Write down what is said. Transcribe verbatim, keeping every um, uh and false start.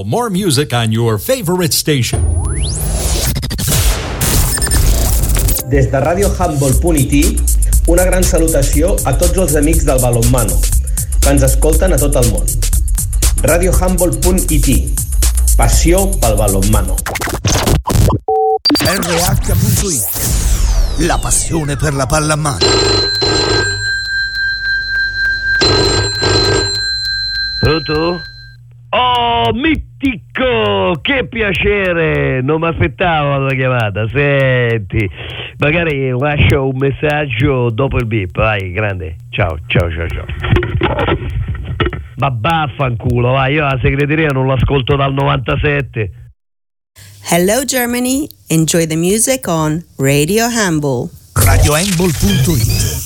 Now, more music on your favorite station. Des de radio handball punt i t, una gran salutació a tots els amics del balonmano, que ens escolten a tot el món. radio handball punt i t, passió pel balonmano. erre acca punto it, la passione per la pallamano. Pronto? Oh, mitico! Che piacere! Non mi aspettavo la chiamata. Senti, magari lascio un messaggio dopo il beep. Vai, grande. Ciao, ciao, ciao, ciao. Ma vaffanculo, vai, io la segreteria non l'ascolto dal novantasette. Hello Germany, enjoy the music on Radio Handball. radio handball punto it